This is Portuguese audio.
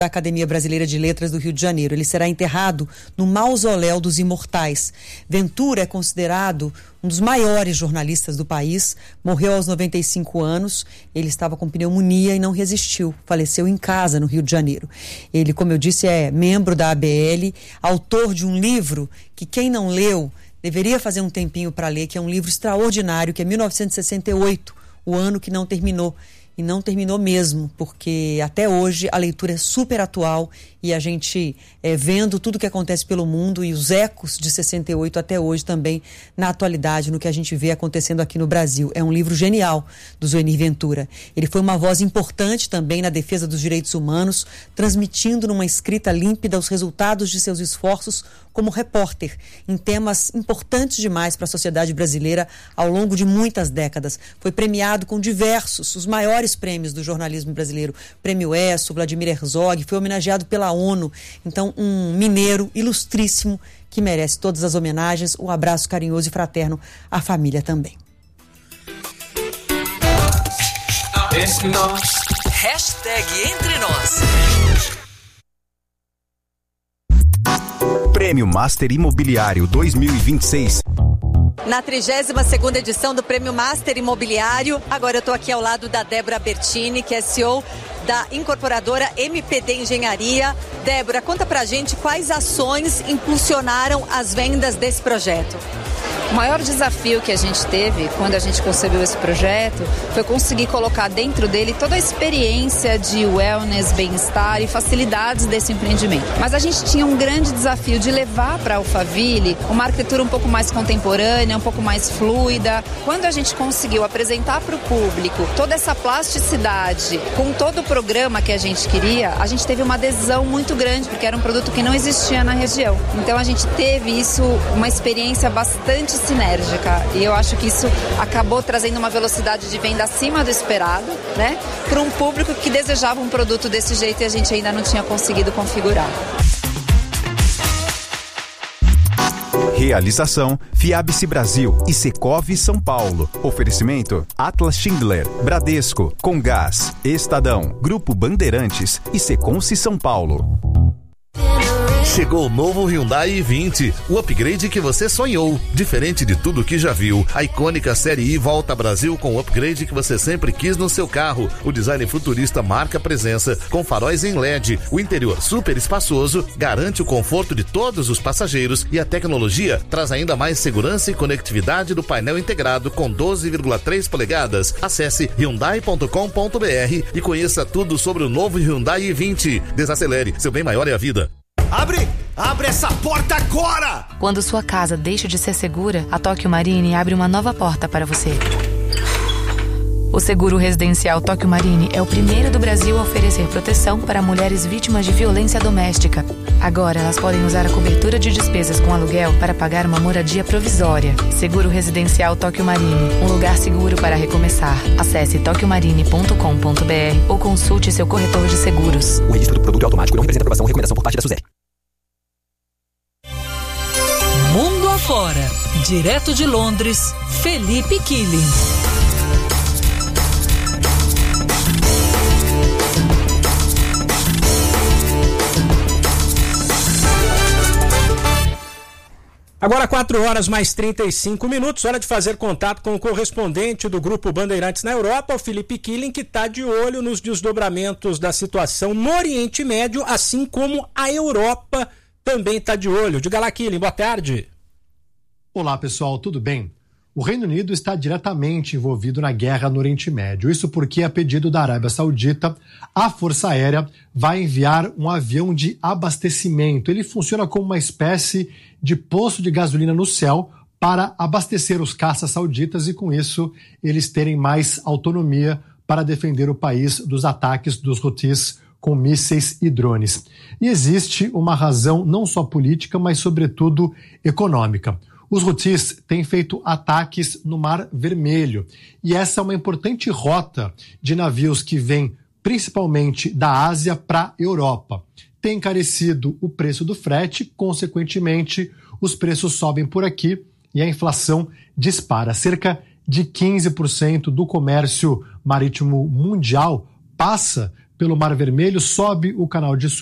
da Academia Brasileira de Letras do Rio de Janeiro. Ele será enterrado no Mausoléu dos Imortais. Ventura é considerado um dos maiores jornalistas do país, morreu aos 95 anos, ele estava com pneumonia e não resistiu, faleceu em casa no Rio de Janeiro. Ele, como eu disse, é membro da ABL, autor de um livro que quem não leu deveria fazer um tempinho para ler, que é um livro extraordinário, que é 1968, o ano que não terminou. E não terminou mesmo, porque até hoje a leitura é super atual e a gente vendo tudo que acontece pelo mundo e os ecos de 68 até hoje também na atualidade, no que a gente vê acontecendo aqui no Brasil. É um livro genial do Zuenir Ventura. Ele foi uma voz importante também na defesa dos direitos humanos, transmitindo numa escrita límpida os resultados de seus esforços como repórter em temas importantes demais para a sociedade brasileira ao longo de muitas décadas. Foi premiado com os maiores prêmios do jornalismo brasileiro, Prêmio ESSO, Vladimir Herzog, foi homenageado pela ONU. Então, um mineiro ilustríssimo que merece todas as homenagens. Um abraço carinhoso e fraterno à família também. Entre nós. Prêmio Master Imobiliário 2026. Na 32ª edição do Prêmio Master Imobiliário, agora eu estou aqui ao lado da Débora Bertini, que é CEO da incorporadora MPD Engenharia. Débora, conta pra gente quais ações impulsionaram as vendas desse projeto. O maior desafio que a gente teve quando a gente concebeu esse projeto foi conseguir colocar dentro dele toda a experiência de wellness, bem-estar e facilidades desse empreendimento. Mas a gente tinha um grande desafio de levar para a Alphaville uma arquitetura um pouco mais contemporânea, um pouco mais fluida. Quando a gente conseguiu apresentar para o público toda essa plasticidade com todo o programa que a gente queria, a gente teve uma adesão muito grande, porque era um produto que não existia na região. Então a gente teve uma experiência bastante sinérgica, e eu acho que isso acabou trazendo uma velocidade de venda acima do esperado, né, para um público que desejava um produto desse jeito e a gente ainda não tinha conseguido configurar. Realização Fiabice Brasil e Secovi São Paulo. Oferecimento Atlas Schindler, Bradesco, Comgás, Estadão, Grupo Bandeirantes e Seconci São Paulo. Chegou o novo Hyundai i20, o upgrade que você sonhou. Diferente de tudo que já viu, a icônica Série I volta ao Brasil com o upgrade que você sempre quis no seu carro. O design futurista marca presença, com faróis em LED, o interior super espaçoso, garante o conforto de todos os passageiros e a tecnologia traz ainda mais segurança e conectividade do painel integrado com 12,3 polegadas. Acesse hyundai.com.br e conheça tudo sobre o novo Hyundai i20. Desacelere, seu bem maior é a vida. Abre essa porta agora! Quando sua casa deixa de ser segura, a Tóquio Marine abre uma nova porta para você. O seguro residencial Tóquio Marine é o primeiro do Brasil a oferecer proteção para mulheres vítimas de violência doméstica. Agora elas podem usar a cobertura de despesas com aluguel para pagar uma moradia provisória. Seguro residencial Tóquio Marine, um lugar seguro para recomeçar. Acesse tokyomarine.com.br ou consulte seu corretor de seguros. O registro do produto é automático e não representa aprovação ou recomendação por parte da SUSEP. Mundo afora, direto de Londres, Felipe Killing. Agora 4h mais 35, hora de fazer contato com o correspondente do Grupo Bandeirantes na Europa, o Felipe Killing, que está de olho nos desdobramentos da situação no Oriente Médio, assim como a Europa também está de olho. Diga lá, Killing, boa tarde. Olá, pessoal, tudo bem? O Reino Unido está diretamente envolvido na guerra no Oriente Médio. Isso porque, a pedido da Arábia Saudita, a Força Aérea vai enviar um avião de abastecimento. Ele funciona como uma espécie de poço de gasolina no céu para abastecer os caças sauditas e, com isso, eles terem mais autonomia para defender o país dos ataques dos Houthis com mísseis e drones. E existe uma razão não só política, mas, sobretudo, econômica. Os Houthis têm feito ataques no Mar Vermelho e essa é uma importante rota de navios que vêm principalmente da Ásia para a Europa. Tem encarecido o preço do frete, consequentemente, os preços sobem por aqui e a inflação dispara. Cerca de 15% do comércio marítimo mundial passa pelo Mar Vermelho, sobe o canal de